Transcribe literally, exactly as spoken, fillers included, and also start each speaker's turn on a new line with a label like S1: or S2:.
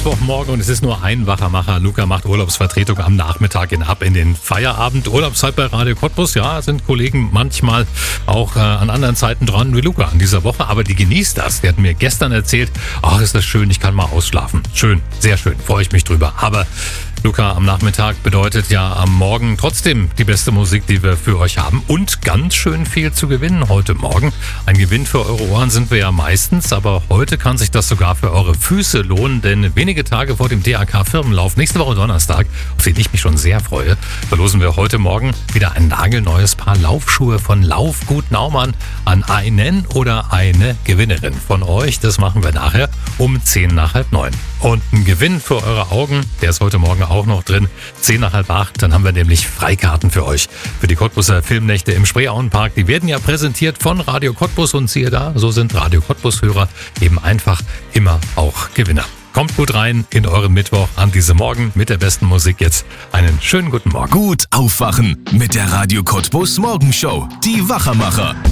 S1: Mittwochmorgen und es ist nur ein Wachermacher. Luca macht Urlaubsvertretung am Nachmittag in ab in den Feierabend. Urlaubszeit bei Radio Cottbus. Ja, sind Kollegen manchmal auch äh, an anderen Zeiten dran wie Luca an dieser Woche. Aber die genießt das. Die hat mir gestern erzählt, ach, ist das schön, ich kann mal ausschlafen. Schön, sehr schön, freue ich mich drüber. Aber Luca am Nachmittag bedeutet ja am Morgen trotzdem die beste Musik, die wir für euch haben und ganz schön viel zu gewinnen heute Morgen. Ein Gewinn für eure Ohren sind wir ja meistens, aber heute kann sich das sogar für eure Füße lohnen, denn wenige Tage vor dem D A K-Firmenlauf, nächste Woche Donnerstag, auf den ich mich schon sehr freue, verlosen wir heute Morgen wieder ein nagelneues Paar Laufschuhe von Laufgut Naumann an einen oder eine Gewinnerin von euch. Das machen wir nachher um zehn nach halb neun. Und ein Gewinn für eure Augen, der ist heute Morgen auch noch drin. zehn nach halb acht, dann haben wir nämlich Freikarten für euch. Für die Cottbuser Filmnächte im Spreeauenpark. Die werden ja präsentiert von Radio Cottbus und siehe da, so sind Radio Cottbus-Hörer eben einfach immer auch Gewinner. Kommt gut rein in euren Mittwoch an diesem Morgen mit der besten Musik jetzt. Einen schönen guten Morgen.
S2: Gut aufwachen mit der Radio Cottbus Morgenshow. Die Wachermacher.